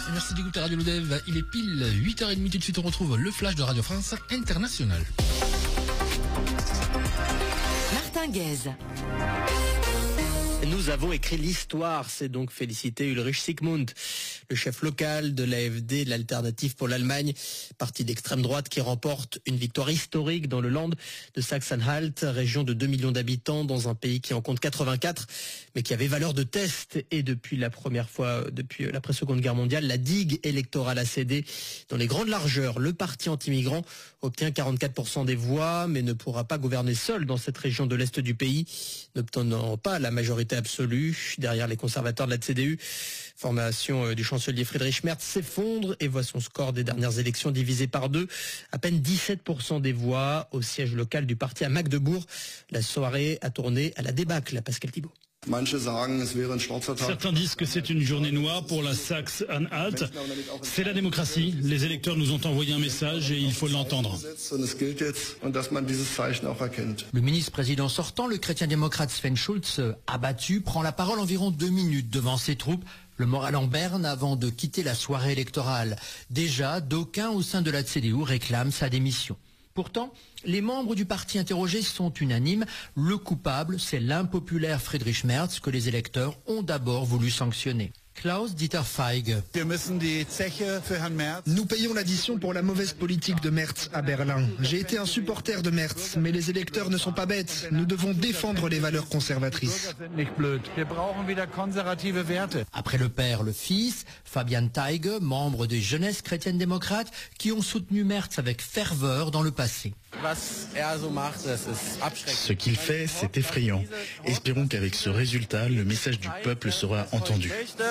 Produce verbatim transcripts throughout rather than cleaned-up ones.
Merci d'écouter Radio Lodev. Il est pile huit heures trente. Tout de suite, on retrouve le flash de Radio France International. Martin Guez. Nous avons écrit l'histoire, c'est donc félicité Ulrich Sigmund, le chef local de l'A F D, l'Alternative pour l'Allemagne, parti d'extrême droite qui remporte une victoire historique dans le Land de Sachsen-Anhalt, région de deux millions d'habitants dans un pays qui en compte quatre-vingt-quatre, mais qui avait valeur de test. Et depuis la première fois, depuis l'après-seconde guerre mondiale, la digue électorale a cédé dans les grandes largeurs. Le parti anti-migrant obtient quarante-quatre pour cent des voix, mais ne pourra pas gouverner seul dans cette région de l'Est du pays, n'obtenant pas la majorité absolue. Derrière les conservateurs de la C D U, formation du chancelier Friedrich Merz s'effondre et voit son score des dernières élections divisé par deux. À peine dix-sept pour cent des voix au siège local du parti à Magdebourg. La soirée a tourné à la débâcle à Pascal Thibault. Certains disent que c'est une journée noire pour la Sachsen-Anhalt. C'est la démocratie. Les électeurs nous ont envoyé un message et il faut l'entendre. Le ministre-président sortant, le chrétien-démocrate Sven Schulz, abattu, prend la parole environ deux minutes devant ses troupes. Le moral en berne avant de quitter la soirée électorale. Déjà, d'aucuns au sein de la C D U réclament sa démission. Pourtant, les membres du parti interrogés sont unanimes. Le coupable, c'est l'impopulaire Friedrich Merz que les électeurs ont d'abord voulu sanctionner. Klaus-Dieter Feige. Nous payons l'addition pour la mauvaise politique de Merz à Berlin. J'ai été un supporter de Merz, mais les électeurs ne sont pas bêtes. Nous devons défendre les valeurs conservatrices. Après le père, le fils, Fabian Teige, membre des Jeunesses chrétiennes démocrates, qui ont soutenu Merz avec ferveur dans le passé. Ce qu'il fait, c'est effrayant. Espérons qu'avec ce résultat, le message du peuple sera entendu.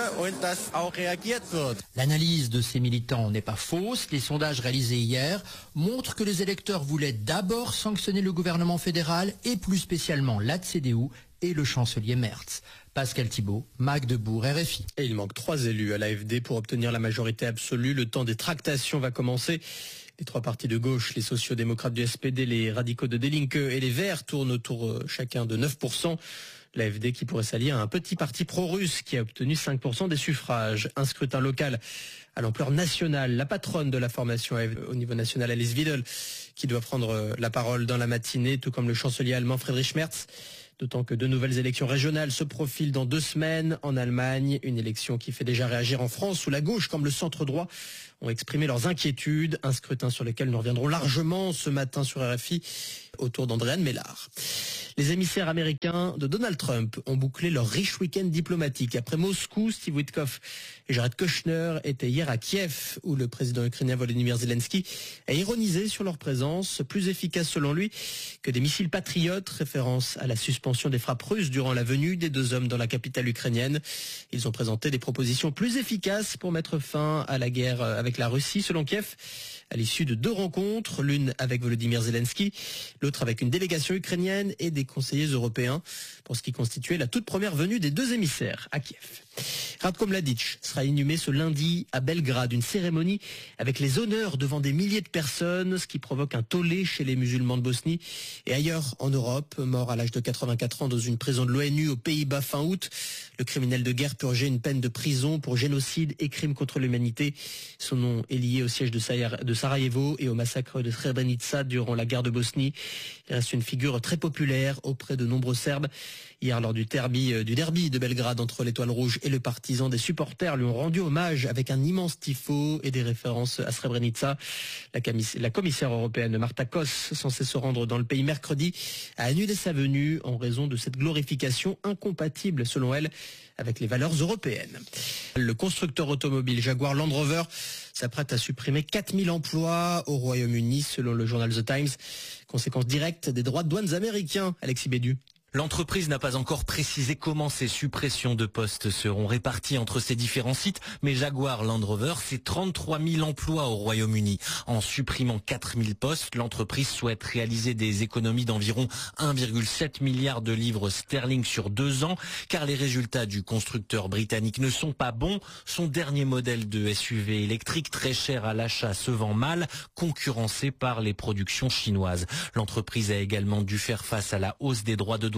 L'analyse de ces militants n'est pas fausse. Les sondages réalisés hier montrent que les électeurs voulaient d'abord sanctionner le gouvernement fédéral et plus spécialement la C D U et le chancelier Merz. Pascal Thibault, Magdebourg, R F I. Et il manque trois élus à l'A F D pour obtenir la majorité absolue. Le temps des tractations va commencer. Les trois partis de gauche, les sociaux-démocrates du S P D, les radicaux de Die Linke et les Verts tournent autour euh, chacun de neuf pour cent. L'A F D qui pourrait s'allier à un petit parti pro-russe qui a obtenu cinq pour cent des suffrages. Un scrutin local à l'ampleur nationale. La patronne de la formation A F D au niveau national, Alice Weidel, qui doit prendre la parole dans la matinée, tout comme le chancelier allemand Friedrich Merz. D'autant que de nouvelles élections régionales se profilent dans deux semaines en Allemagne. Une élection qui fait déjà réagir en France, où la gauche comme le centre droit ont exprimé leurs inquiétudes. Un scrutin sur lequel nous reviendrons largement ce matin sur R F I autour d'Andréane Mellard. Les émissaires américains de Donald Trump ont bouclé leur riche week-end diplomatique. Après Moscou, Steve Witkoff et Jared Kushner étaient hier à Kiev, où le président ukrainien Volodymyr Zelensky a ironisé sur leur présence, plus efficace selon lui que des missiles patriotes, référence à la suspension des frappes russes durant la venue des deux hommes dans la capitale ukrainienne. Ils ont présenté des propositions plus efficaces pour mettre fin à la guerre avec la Russie, selon Kiev, à l'issue de deux rencontres, l'une avec Volodymyr Zelensky, l'autre avec une délégation ukrainienne et des conseillers européens, pour ce qui constituait la toute première venue des deux émissaires à Kiev. Ratko Mladic sera inhumé ce lundi à Belgrade, une cérémonie avec les honneurs devant des milliers de personnes, ce qui provoque un tollé chez les musulmans de Bosnie et ailleurs en Europe. Mort à l'âge de quatre-vingt-quatre ans dans une prison de l'ONU aux Pays-Bas fin août, le criminel de guerre purgeait une peine de prison pour génocide et crimes contre l'humanité. Son nom est lié au siège de Sarajevo et au massacre de Srebrenica durant la guerre de Bosnie. Il reste une figure très populaire auprès de nombreux Serbes. Hier, lors du derby, du derby de Belgrade entre l'Étoile Rouge et le Partizan, des supporters lui ont rendu hommage avec un immense tifo et des références à Srebrenica. La, la commissaire européenne Marta Kos, censée se rendre dans le pays mercredi, a annulé sa venue en raison de cette glorification incompatible, selon elle, avec les valeurs européennes. Le constructeur automobile Jaguar Land Rover s'apprête à supprimer quatre mille emplois au Royaume-Uni, selon le journal The Times. Conséquence directe des droits de douane américains. Alexis Bédu. L'entreprise n'a pas encore précisé comment ces suppressions de postes seront réparties entre ces différents sites, mais Jaguar Land Rover, c'est trente-trois mille emplois au Royaume-Uni. En supprimant quatre mille postes, l'entreprise souhaite réaliser des économies d'environ un virgule sept milliard de livres sterling sur deux ans, car les résultats du constructeur britannique ne sont pas bons. Son dernier modèle de S U V électrique, très cher à l'achat, se vend mal, concurrencé par les productions chinoises. L'entreprise a également dû faire face à la hausse des droits de douane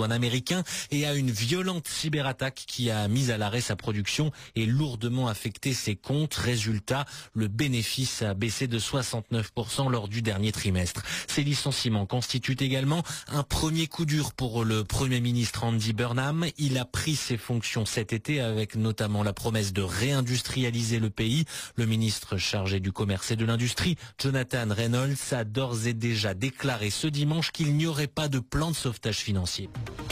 d'un Américain et à une violente cyberattaque qui a mis à l'arrêt sa production et lourdement affecté ses comptes. Résultat, le bénéfice a baissé de soixante-neuf pour cent lors du dernier trimestre. Ces licenciements constituent également un premier coup dur pour le Premier ministre Andy Burnham. Il a pris ses fonctions cet été avec notamment la promesse de réindustrialiser le pays. Le ministre chargé du commerce et de l'industrie, Jonathan Reynolds, a d'ores et déjà déclaré ce dimanche qu'il n'y aurait pas de plan de sauvetage financier.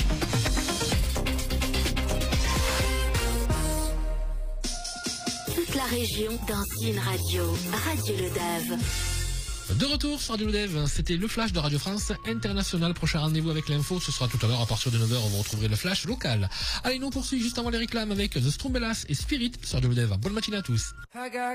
Toute la région dans une radio. Radio Le Dave. De retour sur Radio Dev, c'était le flash de Radio France International. Prochain rendez-vous avec l'info, ce sera tout à l'heure à partir de neuf heures, vous retrouverez le flash local. Allez, nous on poursuit juste avant les réclames avec The Strumbellas et Spirit sur Radio Dev. Bonne matinée à tous.